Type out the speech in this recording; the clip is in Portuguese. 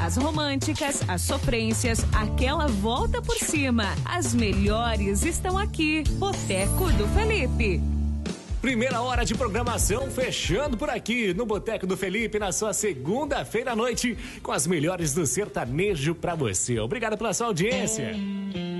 As românticas, as sofrências, aquela volta por cima. As melhores estão aqui. Boteco do Felipe. Primeira hora de programação fechando por aqui no Boteco do Felipe na sua segunda-feira à noite com as melhores do sertanejo pra você. Obrigado pela sua audiência.